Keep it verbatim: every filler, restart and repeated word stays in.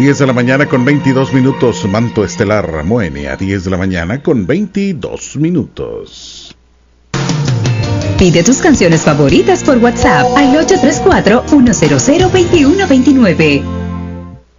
diez de la mañana con veintidós minutos. Manto Estelar Moenia, diez de la mañana con veintidós minutos. Pide tus canciones favoritas por WhatsApp al ocho tres cuatro, uno cero cero, dos uno dos nueve.